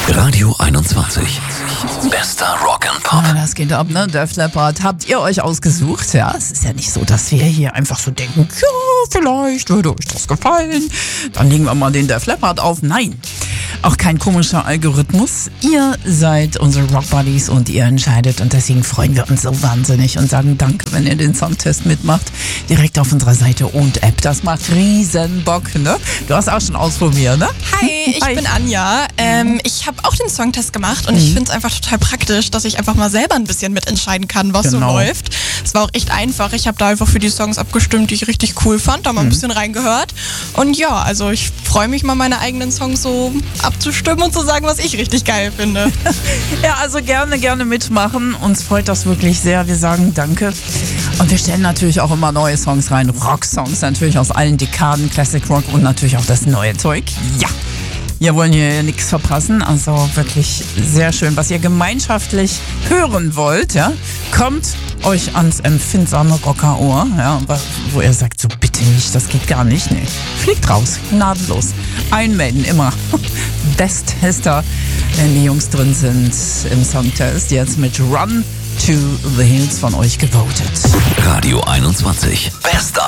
Radio 21. Bester Rock and Pop. Ja, das geht ab, ne? Def Leppard habt ihr euch ausgesucht, ja? Es ist ja nicht so, dass wir hier einfach so denken, ja, vielleicht würde euch das gefallen. Dann legen wir mal den Def Leppard auf. Nein, auch kein komischer Algorithmus. Ihr seid unsere Rock Buddies und ihr entscheidet. Und deswegen freuen wir uns so wahnsinnig und sagen Danke, wenn ihr den Songtest mitmacht. Direkt auf unserer Seite und App. Das macht riesen Bock, ne? Du hast auch schon ausprobiert, ne? Hi, ich bin Anja. Ich habe auch den Songtest gemacht und ich finde es einfach total praktisch, dass ich einfach mal selber ein bisschen mitentscheiden kann, was so läuft. Es war auch echt einfach. Ich habe da einfach für die Songs abgestimmt, die ich richtig cool fand, da mal ein bisschen reingehört. Und ja, also ich freue mich mal, meine eigenen Songs so abzustimmen und zu sagen, was ich richtig geil finde. Ja, also gerne mitmachen. Uns freut das wirklich sehr. Wir sagen Danke. Und wir stellen natürlich auch immer neue Songs rein. Rock-Songs natürlich aus allen Dekaden, Classic Rock und natürlich auch das neue Zeug. Ja, wir wollen hier nichts verpassen. Also wirklich sehr schön, was ihr gemeinschaftlich hören wollt. Ja, kommt euch ans empfindsame Rockerohr, ja, wo ihr sagt, so bitte nicht, das geht gar nicht. Nee, fliegt raus, gnadenlos. Einmelden immer. Best Hester, wenn die Jungs drin sind im Songtest. Jetzt mit Run to the Hills von euch gewotet. Radio 21. Bester